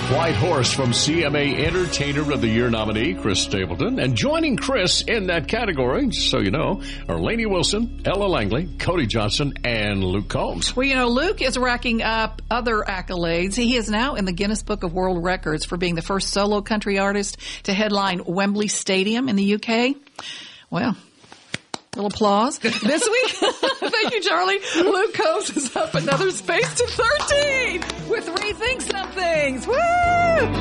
White Horse from CMA Entertainer of the Year nominee, Chris Stapleton. And joining Chris in that category, just so you know, are Lainey Wilson, Ella Langley, Cody Johnson, and Luke Combs. Well, Luke is racking up other accolades. He is now in the Guinness Book of World Records for being the first solo country artist to headline Wembley Stadium in the UK. Well, little applause. This week, thank you, Charlie. Luke Combs is up another space to 13 with Rethink Some Things. Woo!